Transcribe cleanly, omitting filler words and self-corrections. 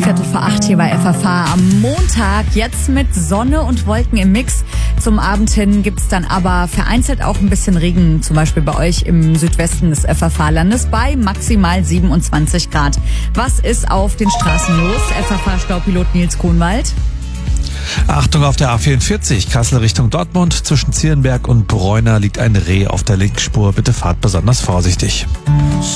7:15 hier bei FFH am Montag. Jetzt mit Sonne und Wolken im Mix. Zum Abend hin gibt's dann aber vereinzelt auch ein bisschen Regen, zum Beispiel bei euch im Südwesten des FFH-Landes bei maximal 27 Grad. Was ist auf den Straßen los? FFH-Staupilot Nils Kuhnwald. Achtung auf der A44, Kassel Richtung Dortmund. Zwischen Zierenberg und Bräuner liegt ein Reh auf der Linksspur. Bitte fahrt besonders vorsichtig.